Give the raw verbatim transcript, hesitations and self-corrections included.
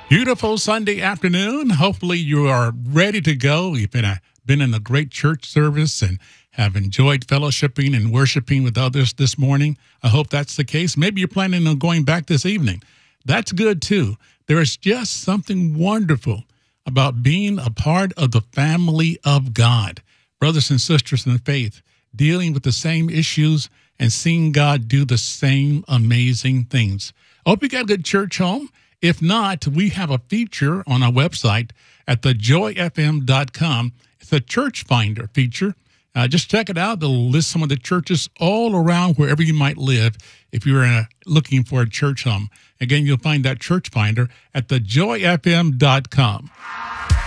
Beautiful Sunday afternoon. Hopefully you are ready to go. You've been, a, been in a great church service and have enjoyed fellowshipping and worshiping with others this morning. I hope that's the case. Maybe you're planning on going back this evening. That's good too. There is just something wonderful about being a part of the family of God. Brothers and sisters in the faith, dealing with the same issues and seeing God do the same amazing things. I hope you got a good church home. If not, we have a feature on our website at the joy f m dot com. It's a church finder feature. Uh, just check it out. It'll list some of the churches all around wherever you might live if you're uh, looking for a church home. Again, you'll find that church finder at the joy f m dot com.